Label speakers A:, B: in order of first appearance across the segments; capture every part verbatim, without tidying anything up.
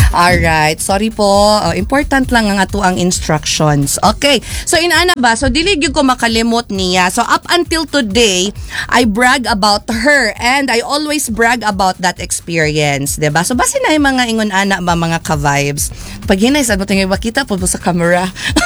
A: Alright, sorry po. Uh, important lang ang ato ang instructions. Okay, so inaana ba? So dili gyud ko makalimot niya. So up until today, I brag about her and I always brag about that experience, diba? So basi na yung mga ingon ana ba mga ka-vibes. Pag hinay sa mo tingay makita po sa camera.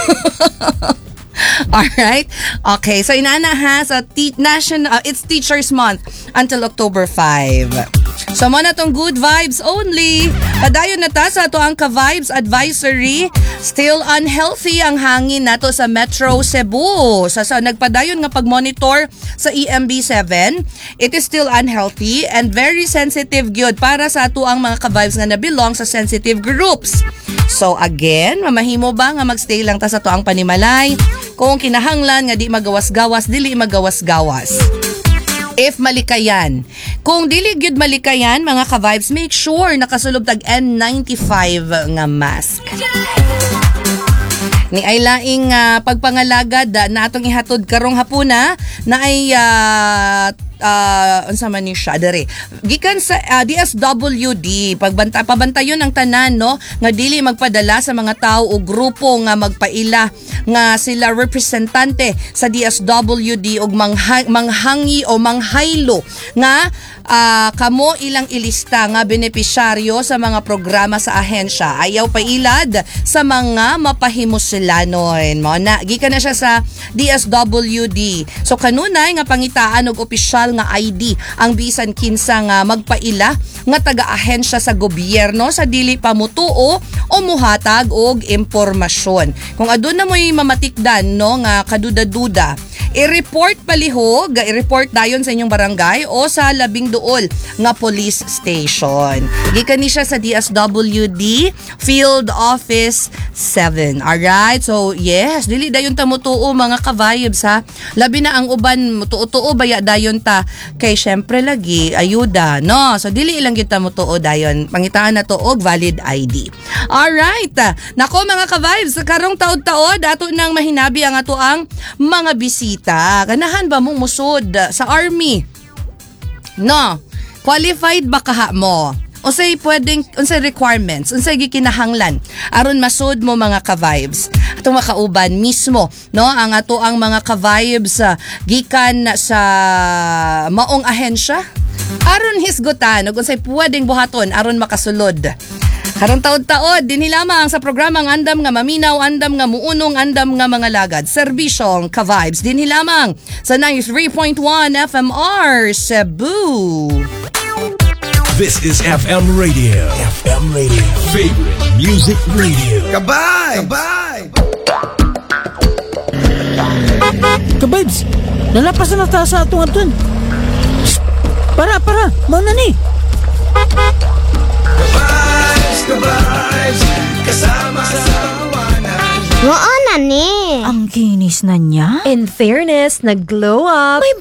A: Alright. Okay, so inaana ha sa te- national uh, it's Teachers Month until October fifth. So mo na tong good vibes only. Padayon na ta sa ato ang ka-vibes advisory. Still unhealthy ang hangin nato sa Metro Cebu. Sa, sa nagpadayon nga pag-monitor sa E M B seven, it is still unhealthy and very sensitive gyud para sa ato ang mga ka-vibes nga na-belong sa sensitive groups. So again, mamahimo ba nga magstay lang ta sa ato ang panimalay? Kung kinahanglan nga di magawas-gawas, dili magawas-gawas. If malikayan. Kung dili gyud malikayan, mga ka-vibes, make sure nakasulod tag N ninety-five nga mask. Ni ay laing uh, pagpangalagad uh, na atong ihatod karong hapuna na ay uh, uh, unsa man ni siya dere gikan sa uh, D S W D pagbanta pabantayon ang tanan no nga dili magpadala sa mga tao o grupo nga magpaila nga sila representante sa D S W D og mangha- manghangi o manghaylo nga uh, kamo ilang ilista nga benepisyaryo sa mga programa sa ahensya ayaw pailad sa mga mapahimusilanon mo na gikan na siya sa D S W D. So kanunay nga pangitaan og opisyal nga I D ang bisan kinsa nga magpaila nga taga-ahensya sa gobyerno sa dili pamutuo o muhatag og impormasyon. Kung adun na mo'y mamatikdan no nga kaduda-duda, i-report palihog, i-report dayon sa inyong barangay o sa labing duol nga police station. Gikan ni siya sa D S W D Field Office seven. Alright? So, yes, dili dayon ta mutuo mga ka-vibes ha. Labi na ang uban mutuo-tuo baya dayon ta kay syempre lagi ayuda, no? So, dili ilang kita mutuo dayon. Pangitaan na to og valid I D. Alright. Nako mga ka-vibes, karong taod-taod ato nang mahinabi ang ato ang mga bisita. Ganahan ba mong musod sa army? No. Qualified ba kaha mo? Unsay pwedeng unsay requirements, unsay gikinahanglan aron masud mo mga ka-vibes. Atong makauban mismo, no, ang ato ang mga ka-vibes uh, gikan sa maong ahensya aron hisgutan ug unsay pwedeng buhaton aron makasulod. Karong taod-taod dinhi lamang sa programang Andam nga Maminaw, Andam nga Muunong, Andam nga Mga Lagad. Serbisyong ka-vibes dinhi lamang sa ninety-three point one F M R Cebu.
B: This is F M Radio. F M Radio. Favorite Music Radio.
C: Kabay! Kabay!
D: Kabibs, nalapas na ta sa atong atun. Para, para, mauna ni.
C: Kabay! Kabay! Kasama sa tawanan.
E: Maana ni.
D: Ang kinis na niya.
F: In fairness, nag-glow up.
D: May